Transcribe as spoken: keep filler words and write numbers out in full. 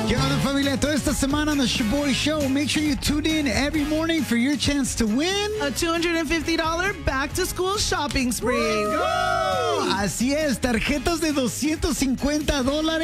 ¿Qué onda, familia? Toda esta semana on the Shaboy Show. Make sure you tune in every morning for your chance to win a two hundred fifty dollars back-to-school shopping spree. Así es, tarjetas de doscientos cincuenta dólares.